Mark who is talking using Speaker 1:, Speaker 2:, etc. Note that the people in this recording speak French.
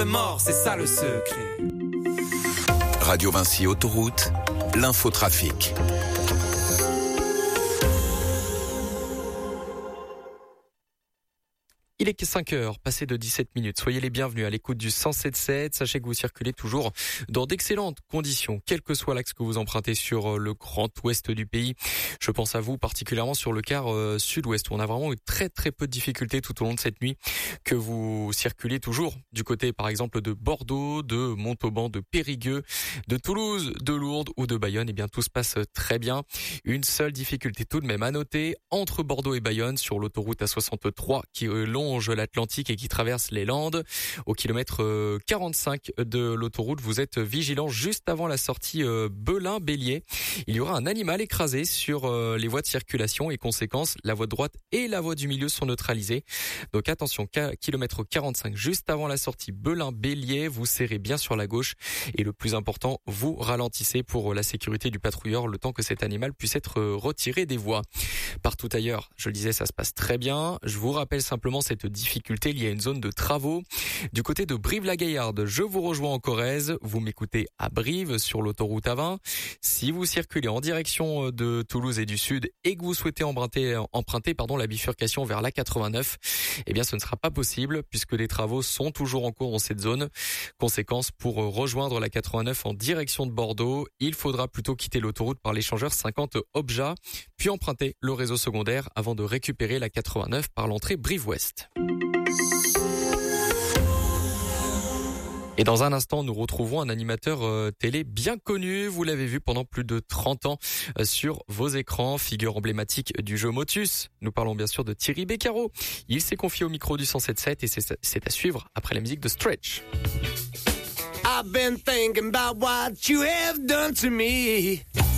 Speaker 1: Mort, c'est ça le secret.
Speaker 2: Radio Vinci Autoroute, l'infotrafic.
Speaker 3: Il est 5h, passé de 17 minutes. Soyez les bienvenus à l'écoute du 107.7. Sachez que vous circulez toujours dans d'excellentes conditions, quel que soit l'axe que vous empruntez sur le grand ouest du pays. Je pense à vous particulièrement sur le quart sud-ouest où on a vraiment eu très très peu de difficultés tout au long de cette nuit, que vous circulez toujours du côté par exemple de Bordeaux, de Montauban, de Périgueux, de Toulouse, de Lourdes ou de Bayonne. Eh bien tout se passe très bien. Une seule difficulté tout de même à noter entre Bordeaux et Bayonne sur l'autoroute A63 qui longe l'Atlantique et qui traverse les Landes. Au kilomètre 45 de l'autoroute, vous êtes vigilant juste avant la sortie Belin-Bélier. Il y aura un animal écrasé sur les voies de circulation et conséquence, la voie de droite et la voie du milieu sont neutralisées. Donc attention, kilomètre 45 juste avant la sortie Belin-Bélier, vous serrez bien sur la gauche et le plus important, vous ralentissez pour la sécurité du patrouilleur le temps que cet animal puisse être retiré des voies. Partout ailleurs, je le disais, ça se passe très bien. Je vous rappelle simplement cette difficulté liée à une zone de travaux. Du côté de Brive-la-Gaillarde, je vous rejoins en Corrèze. Vous m'écoutez à Brive sur l'autoroute A20. Si vous circulez en direction de Toulouse et du Sud et que vous souhaitez emprunter la bifurcation vers l'A89, eh bien ce ne sera pas possible puisque les travaux sont toujours en cours dans cette zone. Conséquence, pour rejoindre l'A89 en direction de Bordeaux, il faudra plutôt quitter l'autoroute par l'échangeur 50 Obja, puis emprunter le réseau secondaire avant de récupérer l'A89 par l'entrée Brive-Ouest. Et dans un instant, nous retrouvons un animateur télé bien connu. Vous l'avez vu pendant plus de 30 ans sur vos écrans, figure emblématique du jeu Motus. Nous parlons bien sûr de Thierry Beccaro. Il s'est confié au micro du 107.7 et c'est à suivre après la musique de Stretch.
Speaker 1: I've been thinking about what you have done to me.